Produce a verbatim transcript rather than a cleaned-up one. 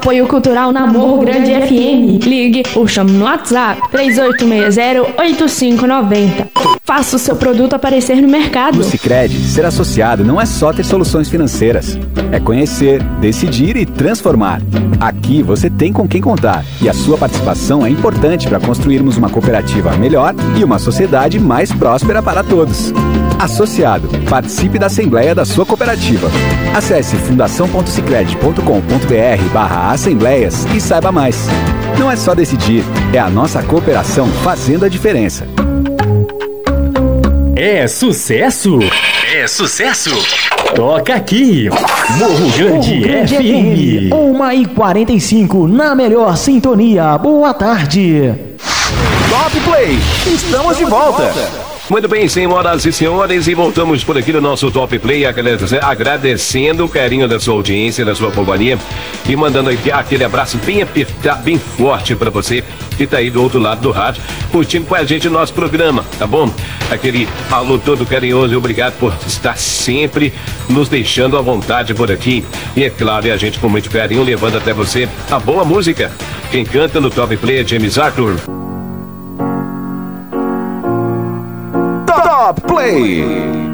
Apoio Cultural na Morro Grande F M. Ligue ou chame no WhatsApp três oito seis zero, oito cinco nove zero. Faça o seu produto aparecer no mercado. No Sicredi, ser associado não é só ter soluções financeiras. É conhecer, decidir e transformar. Aqui você tem com quem contar e a sua participação é importante para construirmos uma cooperativa melhor e uma sociedade mais próspera para todos. Associado, participe da Assembleia da sua cooperativa. Acesse fundação ponto sicredi ponto com ponto br barra assembleias e saiba mais. Não é só decidir, é a nossa cooperação fazendo a diferença. É sucesso? É sucesso? Toca aqui, Morro Grande, Morro Grande F M. uma e quarenta e cinco, na melhor sintonia. Boa tarde. Top Play, estamos de volta. Muito bem, senhoras e senhores, e voltamos por aqui no nosso Top Play, agradecendo o carinho da sua audiência, da sua companhia, e mandando aquele abraço bem apertado, bem forte para você que tá aí do outro lado do rádio, curtindo com a gente o nosso programa, tá bom? Aquele alô todo carinhoso e obrigado por estar sempre nos deixando à vontade por aqui. E é claro, e a gente com muito carinho levando até você a boa música. Quem canta no Top Play é James Arthur. Top Play.